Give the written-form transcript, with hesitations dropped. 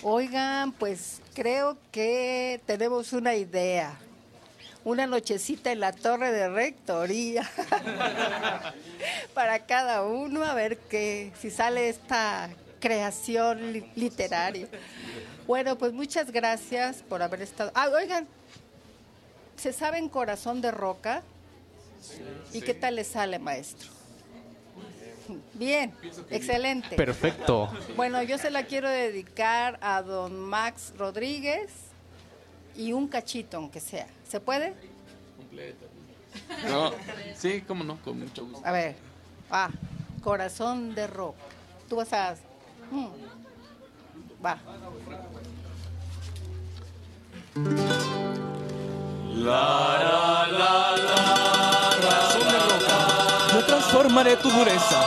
Oigan, pues creo que tenemos una idea. Una nochecita en la torre de rectoría para cada uno, a ver si sale esta creación literaria. Bueno, pues muchas gracias por haber estado. Oigan, ¿se saben Corazón de Roca? ¿Y qué tal le sale, maestro? Bien, excelente. Perfecto. Bueno, yo se la quiero dedicar a don Max Rodríguez y un cachito, aunque sea. ¿Se puede? Completa. No, sí, cómo no, con mucho gusto. A ver, Corazón de Roca. Tú vas a... Va. Corazón de roca, no transformaré tu dureza